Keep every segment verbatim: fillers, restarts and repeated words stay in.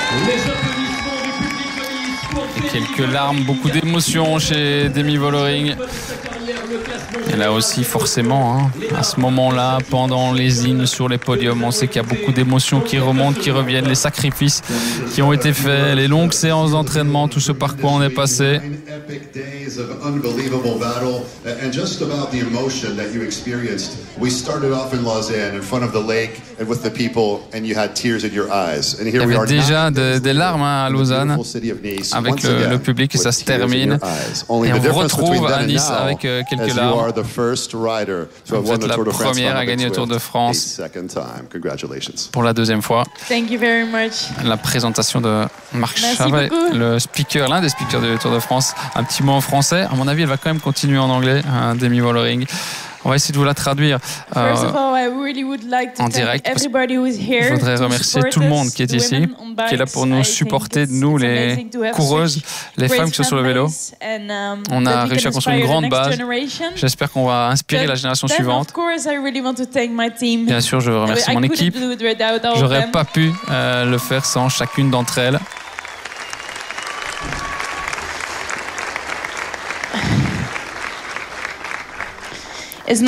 Quelques larmes, beaucoup d'émotions chez Demi Vollering. Et là aussi, forcément, hein, à ce moment-là, pendant les hymnes sur les podiums, on sait qu'il y a beaucoup d'émotions qui remontent, qui reviennent, les sacrifices qui ont été faits, les longues séances d'entraînement, tout ce par quoi on est passé. Il y avait déjà de, des larmes hein, à Lausanne avec le, le public et ça se termine. Et on retrouve à Nice avec euh, quelques larmes. Vous êtes la première à gagner le Tour de France pour la deuxième fois. Thank you very much. La présentation de Marc Chavet, le speaker, l'un des speakers du Tour de France. Un petit mot en français. À mon avis, elle va quand même continuer en anglais, hein, Demi Vollering. On va essayer de vous la traduire euh, en direct. Je voudrais remercier tout le monde qui est ici, qui est là pour nous supporter, nous les coureuses, les femmes qui sont sur le vélo. On a réussi à construire une grande base. J'espère qu'on va inspirer la génération suivante. Bien sûr, je veux remercier mon équipe. J'aurais pas pu euh, le faire sans chacune d'entre elles. C'est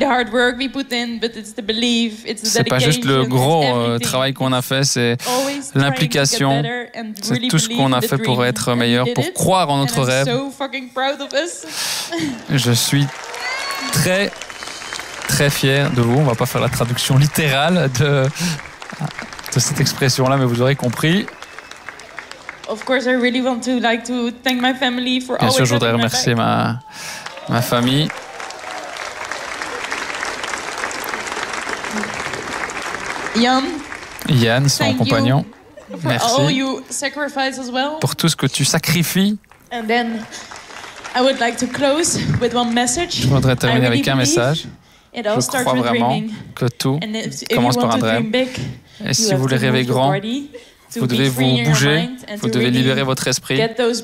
pas juste le gros euh, travail qu'on a fait, c'est l'implication, c'est tout ce qu'on a fait pour être meilleur, pour croire en notre rêve. Je suis très, très fier de vous. On va pas faire la traduction littérale de, de cette expression-là, mais vous aurez compris. Bien sûr, je voudrais remercier ma, ma famille. Yann, Yann, son compagnon, merci well. pour tout ce que tu sacrifies. And then I would like to close with one message. Je voudrais terminer avec un message. Je crois vraiment que tout commence par un rêve. Et si vous voulez rêver grand, vous devez vous bouger, vous devez libérer votre esprit.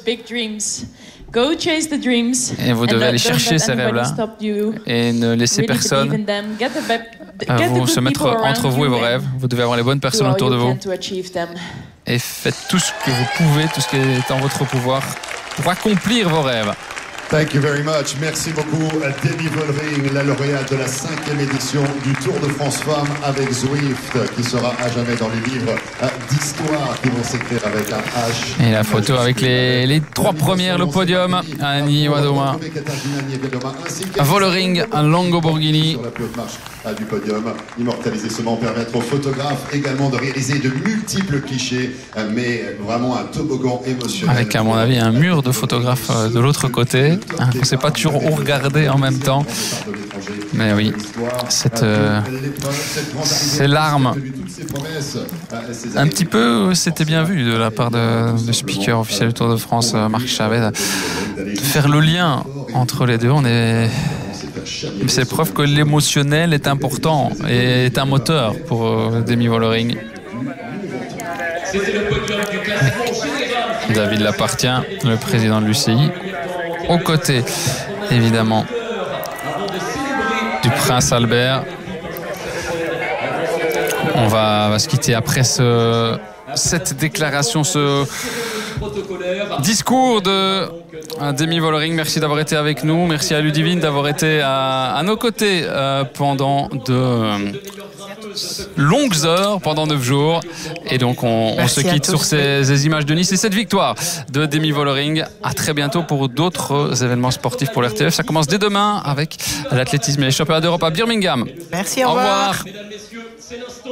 Et vous devez aller chercher ces rêves-là et ne laissez personne vous se mettre entre vous et vos rêves. Vous devez avoir les bonnes personnes autour de vous. Et faites tout ce que vous pouvez, tout ce qui est en votre pouvoir pour accomplir vos rêves. Thank you very much. Merci beaucoup à Demi Vollering, la lauréate de la cinquième édition du Tour de France Femmes avec Zwift, qui sera à jamais dans les livres d'histoire qui vont s'écrire avec un H. Et la photo avec les, les trois premières, le podium, Annie Wadoma, Vollering, Longo Borghini. Sur la plus haute marche du podium, immortaliser seulement permettre aux photographes également de réaliser de multiples clichés, mais vraiment un toboggan émotionnel. Avec, à mon avis, un mur de photographes de l'autre côté. On ne sait pas toujours où regarder en même temps. Mais oui, cette, euh, ces larmes, un petit peu, c'était bien vu de la part de, de speaker officiel du Tour de France, Marc Chavet, de faire le lien entre les deux. On est... C'est preuve que l'émotionnel est important et est un moteur pour euh, Demi Vollering. David Lapartient, le président de l'U C I, aux côtés, évidemment, du prince Albert. On va, va se quitter après ce, cette déclaration, ce discours de Demi Vollering. Merci d'avoir été avec nous. Merci à Ludivine d'avoir été à, à nos côtés euh, pendant de euh, longues heures, pendant neuf jours. Et donc on, on se quitte sur ces, ces images de Nice et cette victoire de Demi Vollering. À très bientôt pour d'autres événements sportifs pour l'R T F. Ça commence dès demain avec l'athlétisme et les championnats d'Europe à Birmingham. Merci, au revoir. Au revoir.